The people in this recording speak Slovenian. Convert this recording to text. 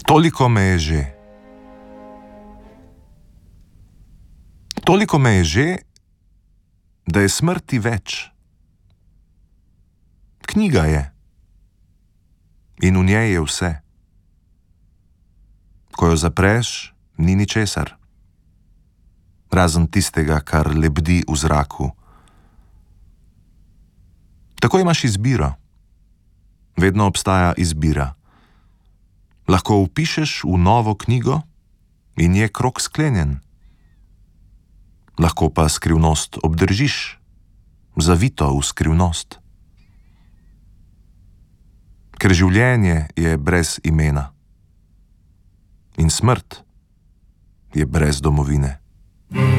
Toliko me je že. Toliko me je že, da je smrti več. Knjiga je. In v njej je vse. Ko jo zapreš, ni ničesar. Razen tistega, kar lebdi v zraku. Tako imaš izbiro. Vedno obstaja izbira. Lahko vpišeš v novo knjigo in je krog sklenjen. Lahko pa skrivnost obdržiš, zavito v skrivnost. Ker življenje je brez imena in smrt je brez domovine.